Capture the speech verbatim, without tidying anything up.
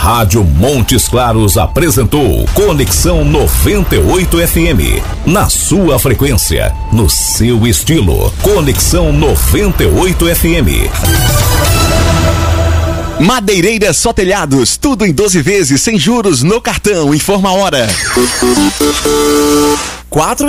Rádio Montes Claros apresentou Conexão noventa e oito F M. Na sua frequência, no seu estilo. Conexão noventa e oito F M. Madeireiras Só Telhados, tudo em doze vezes, sem juros, no cartão. Informa a hora. Quatro